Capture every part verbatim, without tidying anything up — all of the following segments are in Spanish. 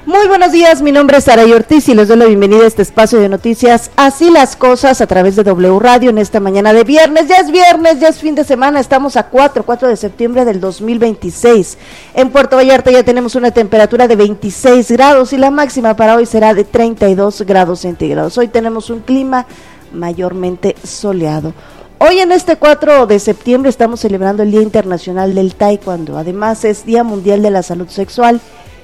Muy buenos días, mi nombre es Saray Ortiz y les doy la bienvenida a este espacio de noticias Así las Cosas a través de W Radio en esta mañana de viernes. Ya es viernes, ya es fin de semana, estamos a cuatro de septiembre del dos mil veintiséis. En Puerto Vallarta ya tenemos una temperatura de veintiséis grados y la máxima para hoy será de treinta y dos grados centígrados. Hoy tenemos un clima mayormente soleado. Hoy en este cuatro de septiembre estamos celebrando el Día Internacional del Taekwondo, además es Día Mundial de la Salud Sexual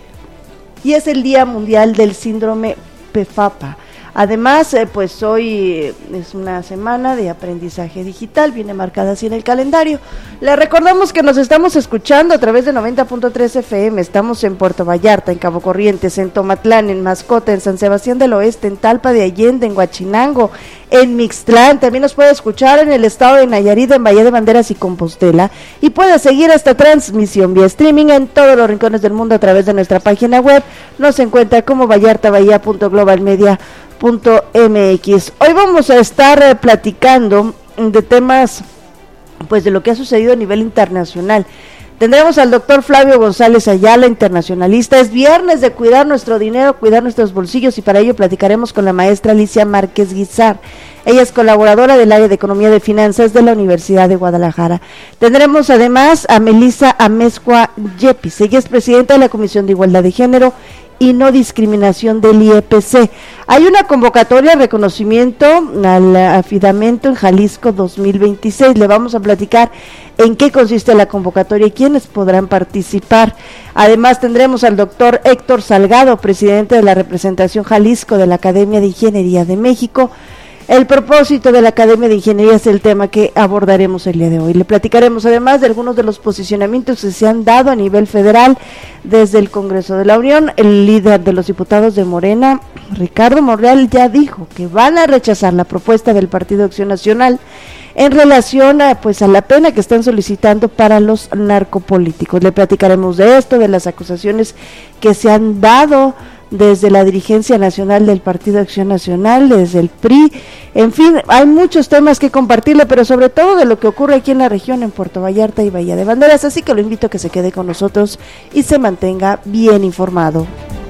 y es el Día Mundial del Síndrome P F A P A. Además, eh, pues hoy es una semana de aprendizaje digital, viene marcada así en el calendario. Le recordamos que nos estamos escuchando a través de noventa punto tres F M, estamos en Puerto Vallarta, en Cabo Corrientes, en Tomatlán, en Mascota, en San Sebastián del Oeste, en Talpa de Allende, en Huachinango, en Mixtlán, también nos puede escuchar en el estado de Nayarit, en Bahía de Banderas y Compostela, y puede seguir esta transmisión vía streaming en todos los rincones del mundo a través de nuestra página web. Nos encuentra como vallartabahía punto global media punto m x. Hoy vamos a estar eh, platicando de temas, pues de lo que ha sucedido a nivel internacional. Tendremos al doctor Flavio González Ayala, internacionalista. Es viernes de cuidar nuestro dinero, cuidar nuestros bolsillos, y para ello platicaremos con la maestra Alicia Márquez Guizar. Ella es colaboradora del área de Economía de Finanzas de la Universidad de Guadalajara. Tendremos además a Melissa Amezcua Yepis. Ella es presidenta de la Comisión de Igualdad de Género y No Discriminación del I E P C. Hay una convocatoria de reconocimiento al afidamento en Jalisco dos mil veintiséis. Le vamos a platicar en qué consiste la convocatoria y quiénes podrán participar. Además tendremos al doctor Héctor Salgado, presidente de la representación Jalisco de la Academia de Ingeniería de México. El propósito de la Academia de Ingeniería es el tema que abordaremos el día de hoy. Le platicaremos además de algunos de los posicionamientos que se han dado a nivel federal desde el Congreso de la Unión. El líder de los diputados de Morena, Ricardo Monreal, ya dijo que van a rechazar la propuesta del Partido Acción Nacional en relación a, pues, a la pena que están solicitando para los narcopolíticos. Le platicaremos de esto, de las acusaciones que se han dado desde la dirigencia nacional del Partido Acción Nacional, desde el P R I, en fin, hay muchos temas que compartirle, pero sobre todo de lo que ocurre aquí en la región, en Puerto Vallarta y Bahía de Banderas, así que lo invito a que se quede con nosotros y se mantenga bien informado.